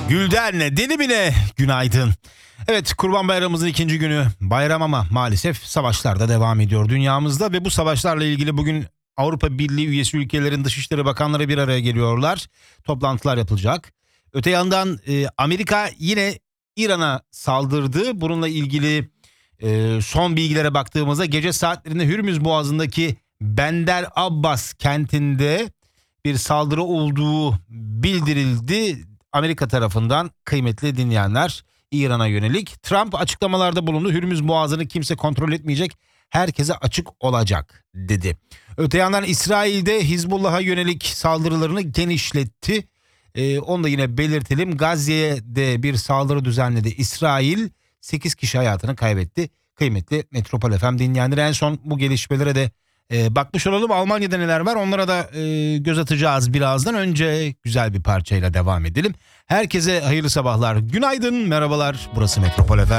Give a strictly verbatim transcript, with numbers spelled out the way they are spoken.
Gülden Dilimine günaydın. Evet, Kurban Bayramımızın ikinci günü bayram ama maalesef savaşlar da devam ediyor dünyamızda ve bu savaşlarla ilgili bugün Avrupa Birliği üyesi ülkelerin Dışişleri Bakanları bir araya geliyorlar. Toplantılar yapılacak. Öte yandan e, Amerika yine İran'a saldırdı. Bununla ilgili e, son bilgilere baktığımızda gece saatlerinde Hürmüz Boğazı'ndaki Bender Abbas kentinde bir saldırı olduğu bildirildi. Amerika tarafından kıymetli dinleyenler İran'a yönelik. Trump açıklamalarda bulundu. Hürmüz Boğazı'nı kimse kontrol etmeyecek. Herkese açık olacak dedi. Öte yandan İsrail'de Hizbullah'a yönelik saldırılarını genişletti. Ee, onu da yine belirtelim. Gazze'ye de bir saldırı düzenledi İsrail. sekiz kişi hayatını kaybetti. Kıymetli Metropol F M dinleyenleri, en son bu gelişmelere de e, bakmış olalım. Almanya'da neler var onlara da e, göz atacağız birazdan. Önce güzel bir parçayla devam edelim. Herkese hayırlı sabahlar. Günaydın, merhabalar. Burası Metropol F M.